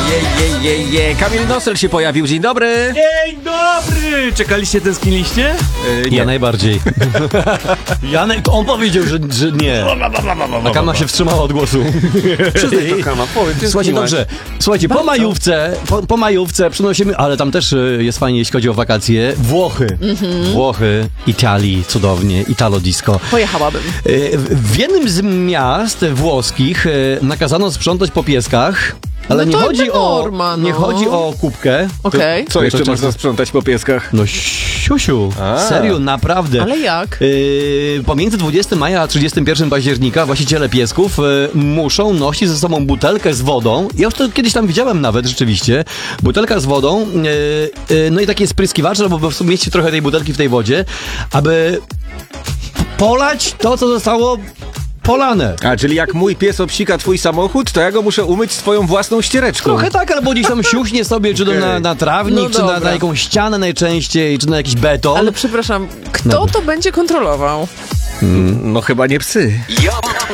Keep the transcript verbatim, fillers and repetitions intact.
je, je, je. Kamil Nosel się pojawił. Dzień dobry. Dzień dobry! Czekaliście, tęskniliście? Yy, Ja najbardziej. Janek, on powiedział, że, że nie. A Kama się wstrzymała od głosu. Przyznaj to, Kama, powiedz. Słuchajcie, dobrze. Słuchajcie, po majówce, po, po majówce przynosimy, ale tam też y, jest fajnie, jeśli chodzi o wakacje. Włochy. Mm-hmm. Włochy, Italii, cudownie, Italo disco. Pojechałabym. Y, w, w jednym z miast włoskich y, nakazano sprzątać po pieskach. Ale No nie to chodzi o norma, no. nie chodzi o kubkę. Okej. Co jeszcze to można często- sprzątać po pieskach? No siusiu, A. serio, naprawdę. Ale jak? Yy, pomiędzy dwudziestego maja a trzydziestego pierwszego października właściciele piesków yy, muszą nosić ze sobą butelkę z wodą. Ja już to kiedyś tam widziałem nawet, rzeczywiście. Butelka z wodą, yy, yy, no i takie spryskiwacze, bo w sumie mieści trochę tej butelki w tej wodzie, aby polać to, co zostało polane. A, czyli jak mój pies obsika twój samochód, to ja go muszę umyć swoją własną ściereczką. Trochę tak, albo gdzieś tam siuśnie sobie, czy to Okej. na, na trawnik, No czy na, dobra. na jakąś ścianę najczęściej, czy na jakiś beton. Ale przepraszam, kto No. to będzie kontrolował? No chyba nie psy.